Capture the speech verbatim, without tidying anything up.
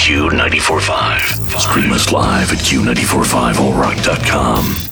Q nine four five. Stream us live at Q nine four five all rock dot com.